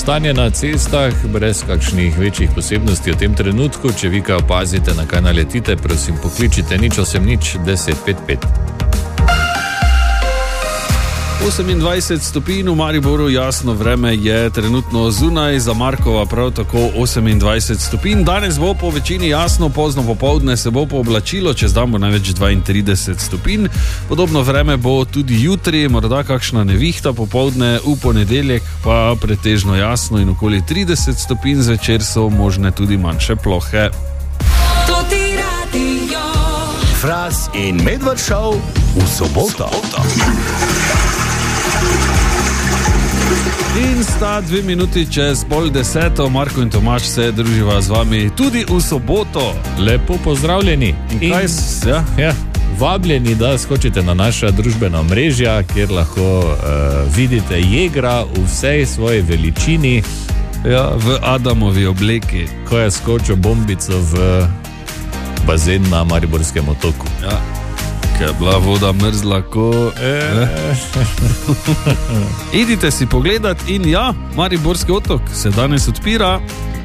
Stanje na cestah brez kakšnih večjih posebnosti v tem trenutku. Če vi kaj opazite, na kaj naletite, prosim pokličite 080 10 55. 28 stopinj v Mariboru, jasno vreme je trenutno zunaj, za Markova prav tako 28 stopinj. Danes bo po večini jasno, pozno popoldne se bo pooblačilo, čez dan bo največ 32 stopinj. Podobno vreme bo tudi jutri, morda kakšna nevihta popoldne, v ponedeljek pa pretežno jasno in okoli 30 stopinj, zvečer so možne tudi manjše plohe. Fras in Medved Show v soboto. In sta 2 minuti čez 9:30, Marko in Tomaž se druživa z vami tudi v soboto. Lepo pozdravljeni. Vabljeni, da skočite na naša družbena omrežja, kjer lahko vidite Jegra v vsej svoji veličini. Ja, v Adamovi obleki. Ko je skočil bombico v bazen na Mariborskem otoku. Ja. Ker je bila voda mrzla, ko... Idite si pogledat in ja, Mariborski otok se danes odpira.